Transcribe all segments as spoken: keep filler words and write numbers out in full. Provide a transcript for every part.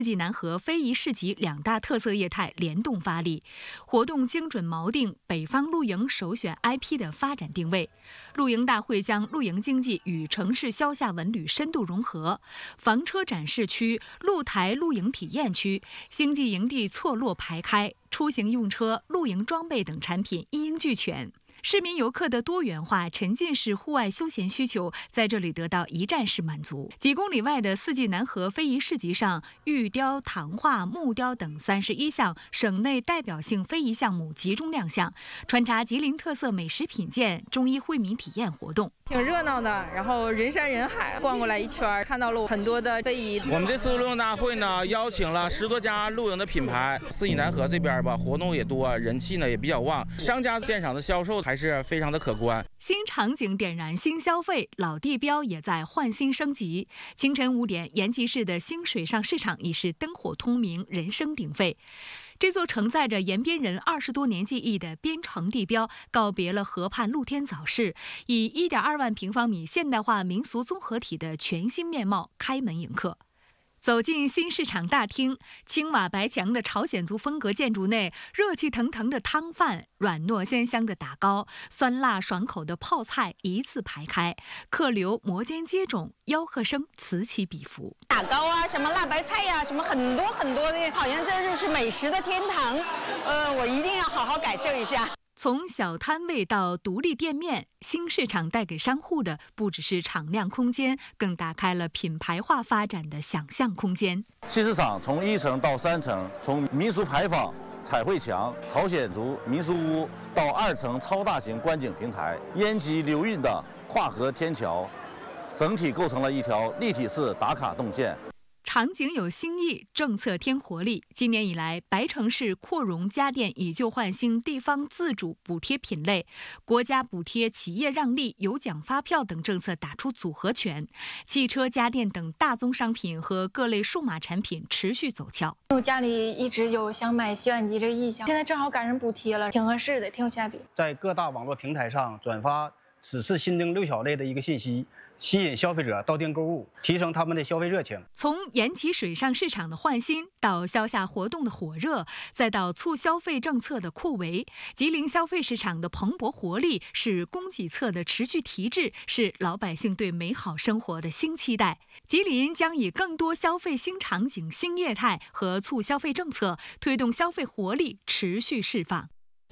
四季南河非遗市集两大特色业态联动发力，活动精准锚定北方露营首选 I P 的发展定位。露营大会将露营经济与城市消夏文旅深度融合，房车展示区、露台露营体验区、星际营地错落排开，出行用车、露营装备等产品一应俱全。市民游客的多元化、沉浸式户外休闲需求在这里得到一站式满足。几公里外的四季南河非遗市集上，玉雕、糖画、木雕等三十一项省内代表性非遗项目集中亮相，穿插吉林特色美食品鉴、中医惠民体验活动， 挺热闹的。然后人山人海，逛过来一圈，看到了很多的非遗。 我们这次露营大会呢，邀请了十多家露营的品牌。四季南河这边吧，活动也多，人气呢也比较旺，商家现场的销售还是非常的可观。 新场景点燃新消费，老地标也在换新升级。清晨五点，延吉市的新水上市场已是灯火通明，人声鼎沸。这座承载着延边人二十多年记忆的边城地标，告别了河畔露天早市，以 一点二万平方米现代化民俗综合体的全新面貌开门迎客。走进新市场大厅，青瓦白墙的朝鲜族风格建筑内，热气腾腾的汤饭、软糯鲜香的打糕、酸辣爽口的泡菜一字排开，客流摩肩接踵，吆喝声此起彼伏。 打糕啊，什么辣白菜呀、啊，什么很多很多的，好像这就是美食的天堂。呃，我一定要好好感受一下。 从小摊位到独立店面，新市场带给商户的不只是敞亮空间，更打开了品牌化发展的想象空间。 新市场从一层到三层，从民俗牌坊、彩绘墙、朝鲜族民俗屋到二层超大型观景平台、延吉流运的跨河天桥，整体构成了一条立体式打卡动线。 场景有新意，政策添活力。今年以来，白城市扩容家电以旧换新地方自主补贴品类，国家补贴、企业让利、有奖发票等政策打出组合拳，汽车、家电等大宗商品和各类数码产品持续走俏。 我家里一直有想买洗碗机这个意向，现在正好赶上补贴了，挺合适的，挺有下笔。 在各大网络平台上转发此次新增六小类的一个信息，吸引消费者到店购物，提升他们的消费热情。 从延吉水上市场的换新，到消夏活动的火热，再到促消费政策的扩围，吉林消费市场的蓬勃活力，是供给侧的持续提质，是老百姓对美好生活的新期待。吉林将以更多消费新场景、新业态和促消费政策，推动消费活力持续释放。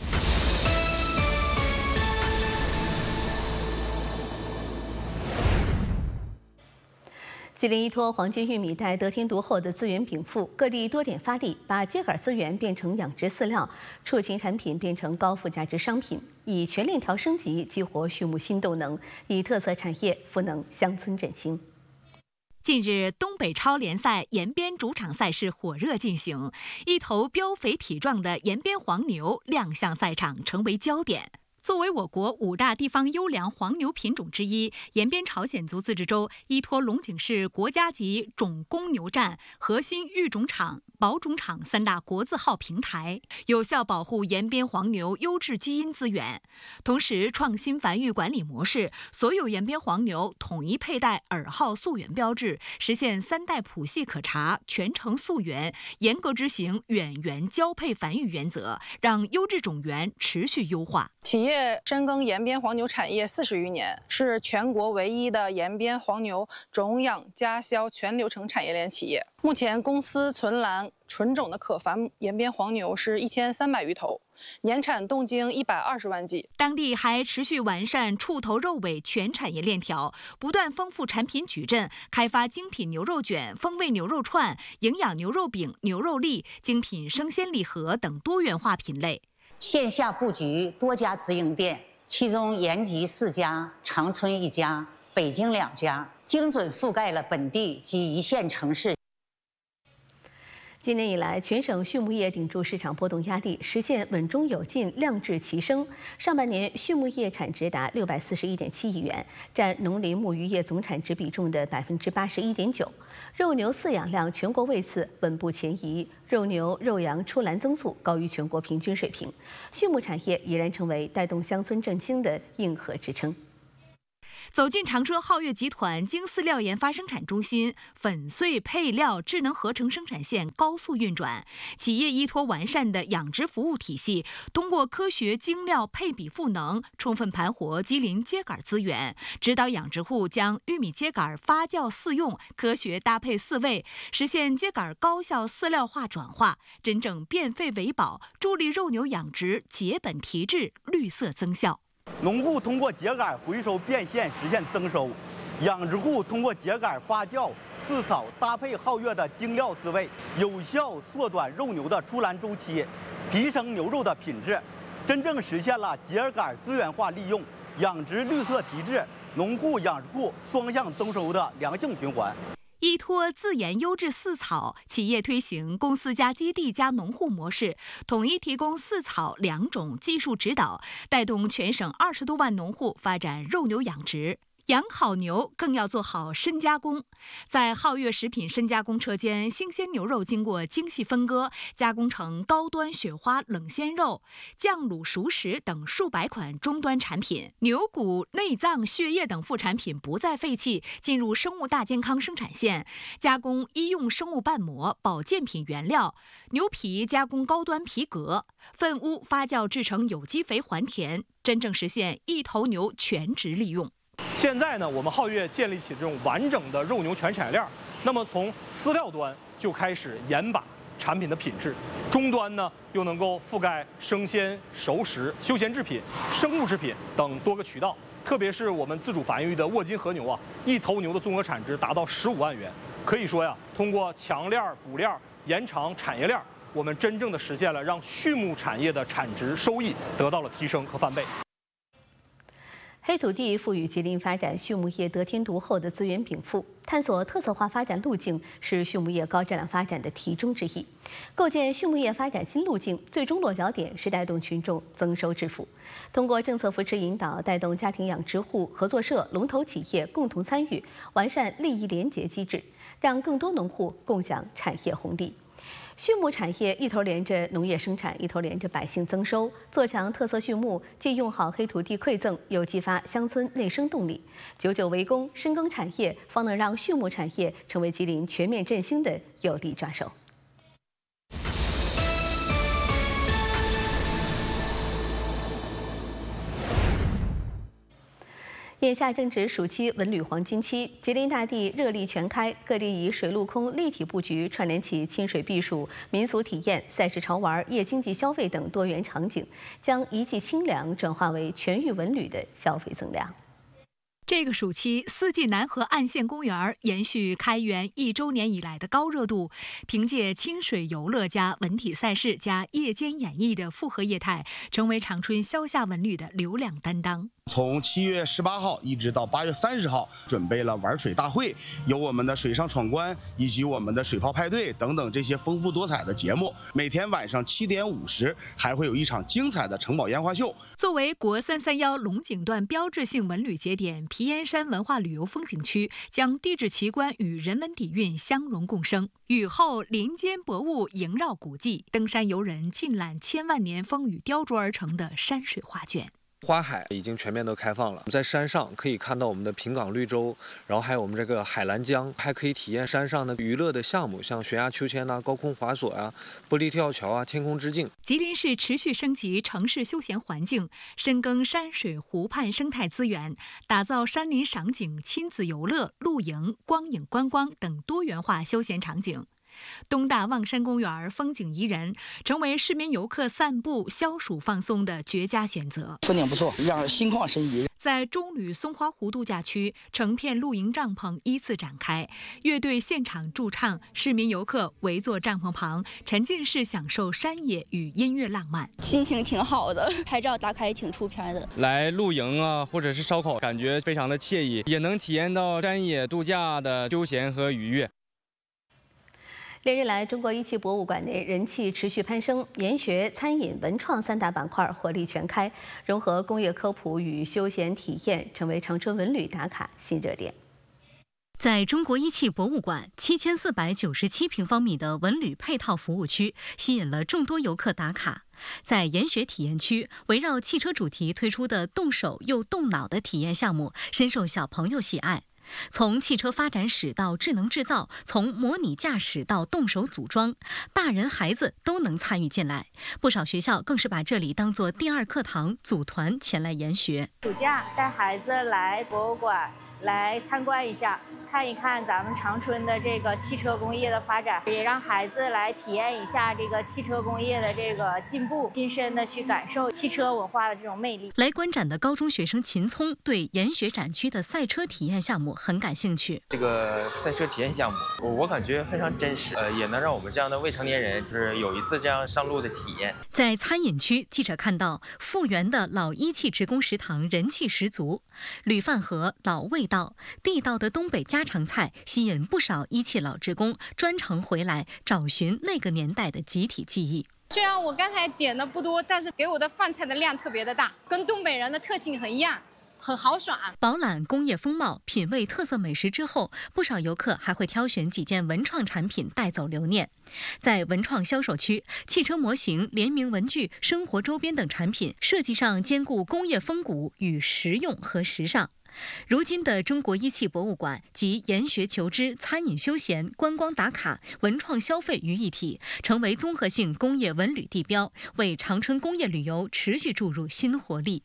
吉林依托黄金玉米带得天独厚的资源禀赋，各地多点发力，把秸秆资源变成养殖饲料，畜禽产品变成高附加值商品，以全链条升级激活畜牧新动能，以特色产业赋能乡村振兴。 近日，东北超联赛延边主场赛事火热进行，一头膘肥体壮的延边黄牛亮相赛场，成为焦点。作为我国五大地方优良黄牛品种之一，延边朝鲜族自治州依托龙井市国家级种公牛站、核心育种场、保种场三大国字号平台，有效保护延边黄牛优质基因资源。同时，创新繁育管理模式，所有延边黄牛统一佩戴耳号溯源标志，实现三代谱系可查、全程溯源，严格执行远源交配繁育原则，让优质种源持续优化。 企业深耕延边黄牛产业四十余年，是全国唯一的延边黄牛种养加销全流程产业链企业。目前公司存栏纯种的可繁延边黄牛是一千三百余头，年产冻精一百二十万剂。 当地还持续完善畜头肉尾全产业链条，不断丰富产品矩阵，开发精品牛肉卷、风味牛肉串、营养牛肉饼、牛肉粒、精品生鲜礼盒等多元化品类。 线下布局多家直营店，其中延吉四家、长春一家、北京两家，精准覆盖了本地及一线城市。 今年以来，全省畜牧业顶住市场波动压力，实现稳中有进、量质齐升。上半年畜牧业产值达六百四十一点七亿元，占农林牧渔业总产值比重的百分之八十一点九。肉牛饲养量全国位次稳步前移，肉牛、肉羊出栏增速高于全国平均水平。畜牧产业已然成为带动乡村振兴的硬核支撑。 走进长春皓月集团精饲料研发生产中心，粉碎配料智能合成生产线高速运转，企业依托完善的养殖服务体系，通过科学精料配比赋能，充分盘活吉林秸秆资源，指导养殖户将玉米秸秆发酵饲用，科学搭配饲喂，实现秸秆高效饲料化转化，真正变废为宝，助力肉牛养殖节本提质、绿色增效。 农户通过秸秆回收变现实现增收，养殖户通过秸秆发酵、饲草搭配皓月的精料饲喂，有效缩短肉牛的出栏周期，提升牛肉的品质，真正实现了秸秆资源化利用、养殖绿色提质、农户养殖户双向增收的良性循环。 依托自研优质饲草，企业推行公司加基地加农户模式，统一提供饲草两种技术指导，带动全省二十多万农户发展肉牛养殖。养好牛更要做好深加工，在皓月食品深加工车间，新鲜牛肉经过精细分割，加工成高端雪花冷鲜肉、酱卤熟食等数百款终端产品。牛骨、内脏、血液等副产品不再废弃，进入生物大健康生产线，加工医用生物瓣膜、保健品原料。牛皮加工高端皮革，粪污发酵制成有机肥还田，真正实现一头牛全值利用。 现在呢，我们皓月建立起这种完整的肉牛全产业链，那么从饲料端就开始严把产品的品质，终端呢又能够覆盖生鲜、熟食、休闲制品、生物制品等多个渠道。特别是我们自主繁育的沃金和牛啊，一头牛的综合产值达到十五万元。可以说呀，通过强链补链延长产业链，我们真正的实现了让畜牧产业的产值收益得到了提升和翻倍。 黑土地赋予吉林发展畜牧业得天独厚的资源禀赋，探索特色化发展路径是畜牧业高质量发展的题中之一。构建畜牧业发展新路径，最终落脚点是带动群众增收致富。通过政策扶持引导，带动家庭养殖户、合作社、龙头企业共同参与，完善利益联结机制，让更多农户共享产业红利。畜牧产业一头连着农业生产，一头连着百姓增收。做强特色畜牧，既用好黑土地馈赠，又激发乡村内生动力。久久为功，深耕产业，方能让畜牧产业成为吉林全面振兴的有力抓手。眼下正值暑期文旅黄金期，吉林大地热力全开，各地以水陆空立体布局串联起亲水避暑、民俗体验、赛事潮玩、夜经济消费等多元场景，将一季清凉转化为全域文旅的消费增量。 这个暑期，四季南河岸线公园延续开园一周年以来的高热度，凭借清水游乐加文体赛事加夜间演绎的复合业态，成为长春消夏文旅的流量担当。 从七月十八号一直到八月三十号，准备了玩水大会，有我们的水上闯关，以及我们的水炮派对等等这些丰富多彩的节目。每天晚上七点五十，还会有一场精彩的城堡烟花秀。 作为国三三幺龙井段标志性文旅节点，皮烟山文化旅游风景区将地质奇观与人文底蕴相融共生。雨后林间薄雾萦绕古迹，登山游人尽览千万年风雨雕琢而成的山水画卷。 花海已经全面都开放了，在山上可以看到我们的平岗绿洲，然后还有我们这个海蓝江，还可以体验山上的娱乐的项目，像悬崖秋千呐、高空滑索呀、玻璃跳桥啊、天空之镜。 吉林市持续升级城市休闲环境，深耕山水湖畔生态资源，打造山林赏景、亲子游乐、露营、光影观光等多元化休闲场景。东大望山公园风景宜人，成为市民游客散步、消暑放松的绝佳选择。 风景不错，让心旷神怡。 在中旅松花湖度假区，成片露营帐篷依次展开，乐队现场驻唱，市民游客围坐帐篷旁，沉浸式享受山野与音乐浪漫， 心情挺好的，拍照打卡也挺出片的。 来露营啊，或者是烧烤，感觉非常的惬意，也能体验到山野度假的休闲和愉悦。 连日来，中国一汽博物馆内人气持续攀升，研学、餐饮、文创三大板块火力全开，融合工业科普与休闲体验，成为长春文旅打卡新热点。 在中国一汽博物馆，七千四百九十七平方米的文旅配套服务区吸引了众多游客打卡。在研学体验区，围绕汽车主题推出的动手又动脑的体验项目深受小朋友喜爱。从汽车发展史到智能制造，从模拟驾驶到动手组装，大人孩子都能参与进来。不少学校更是把这里当作第二课堂，组团前来研学。 暑假带孩子来博物馆来参观一下，看一看咱们长春的这个汽车工业的发展，也让孩子来体验一下这个汽车工业的这个进步，亲身的去感受汽车文化的这种魅力。 来观展的高中学生秦聪对研学展区的赛车体验项目很感兴趣。 这个赛车体验项目，我我感觉非常真实，呃，也能让我们这样的未成年人就是有一次这样上路的体验。 在餐饮区，记者看到复原的老一汽职工食堂人气十足，铝饭盒、老味道、地道的东北家常菜吸引不少一汽老职工专程回来找寻那个年代的集体记忆。 虽然我刚才点的不多，但是给我的饭菜的量特别的大，跟东北人的特性很一样，很豪爽。 饱览工业风貌，品味特色美食之后，不少游客还会挑选几件文创产品带走留念。在文创销售区，汽车模型、联名文具、生活周边等产品设计上兼顾工业风骨与实用和时尚。如今的中国一汽博物馆集研学求知、餐饮休闲、观光打卡、文创消费于一体，成为综合性工业文旅地标，为长春工业旅游持续注入新活力。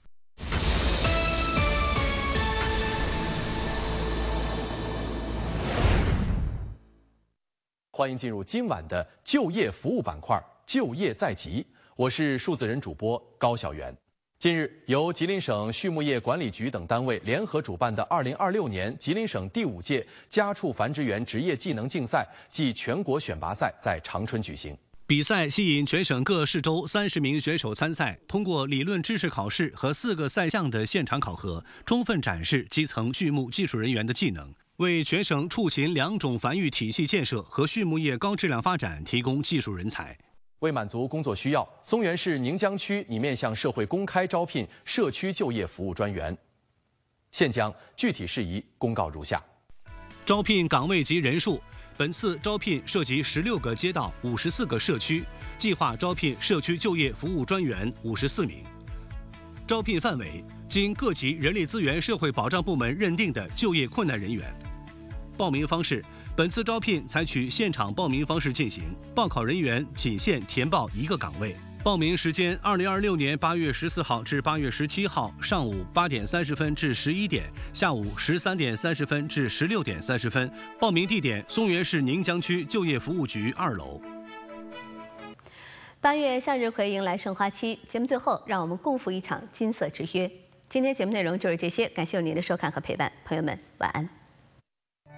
欢迎进入今晚的就业服务板块，就业在即，我是数字人主播高晓元。近日，由吉林省畜牧业管理局等单位联合主办的二零二六年吉林省第五届家畜繁殖园职业技能竞赛暨全国选拔赛在长春举行。 比赛吸引全省各市州三十名选手参赛，通过理论知识考试和四个赛项的现场考核，充分展示基层畜牧技术人员的技能，为全省畜禽两种繁育体系建设和畜牧业高质量发展提供技术人才。 为满足工作需要，松原市宁江区拟面向社会公开招聘社区就业服务专员。现将具体事宜公告如下： 招聘岗位及人数，本次招聘涉及十六个街道、五十四个社区，计划招聘社区就业服务专员五十四名。招聘范围经各级人力资源社会保障部门认定的就业困难人员。报名方式，本次招聘采取现场报名方式进行，报考人员仅限填报一个岗位。报名时间：二零二六年八月十四号至八月十七号上午八点三十分至十一点，下午十三点三十分至十六点三十分。报名地点：松原市宁江区就业服务局二楼。 八月向日葵迎来盛花期，节目最后让我们共赴一场金色之约。今天节目内容就是这些，感谢您的收看和陪伴，朋友们晚安。